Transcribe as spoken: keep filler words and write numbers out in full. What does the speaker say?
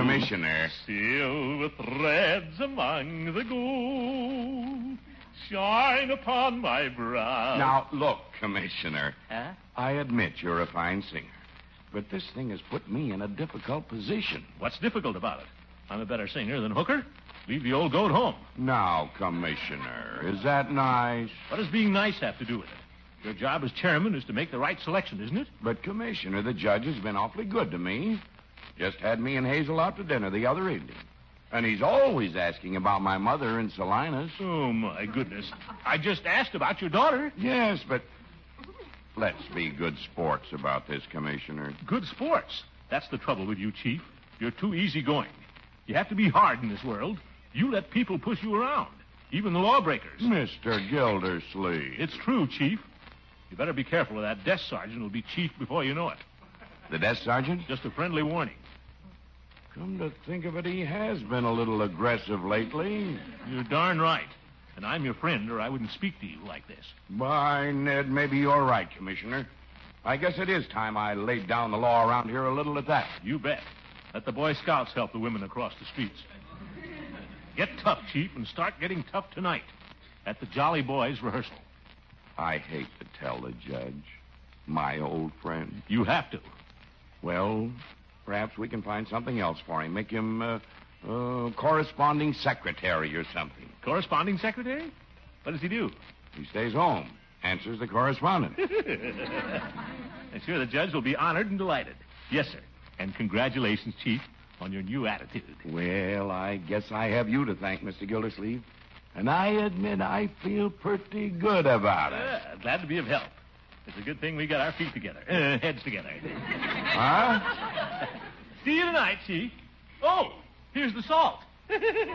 Commissioner. Silver threads among the gold shine upon my brow. Now, look, Commissioner. Huh? I admit you're a fine singer. But this thing has put me in a difficult position. What's difficult about it? I'm a better singer than Hooker. Leave the old goat home. Now, Commissioner, is that nice? What does being nice have to do with it? Your job as chairman is to make the right selection, isn't it? But, Commissioner, the judge has been awfully good to me. Just had me and Hazel out to dinner the other evening. And he's always asking about my mother in Salinas. Oh, my goodness. I just asked about your daughter. Yes, but let's be good sports about this, Commissioner. Good sports. That's the trouble with you, Chief. You're too easygoing. You have to be hard in this world. You let people push you around, even the lawbreakers. Mister Gildersleeve. It's true, Chief. You better be careful, or that desk sergeant will be chief before you know it. The desk sergeant? Just a friendly warning. Come to think of it, he has been a little aggressive lately. You're darn right. And I'm your friend, or I wouldn't speak to you like this. By Ned, maybe you're right, Commissioner. I guess it is time I laid down the law around here a little at that. You bet. Let the Boy Scouts help the women across the streets. Get tough, Chief, and start getting tough tonight at the Jolly Boys rehearsal. I hate to tell the judge, my old friend. You have to. Well, perhaps we can find something else for him. Make him uh, uh, corresponding secretary or something. Corresponding secretary? What does he do? He stays home, answers the correspondence. I'm sure the judge will be honored and delighted. Yes, sir. And congratulations, Chief, on your new attitude. Well, I guess I have you to thank, Mister Gildersleeve. And I admit I feel pretty good about it. Uh, glad to be of help. It's a good thing we got our feet together. Uh, heads together. Huh? See you tonight, Chief. Oh, here's the salt.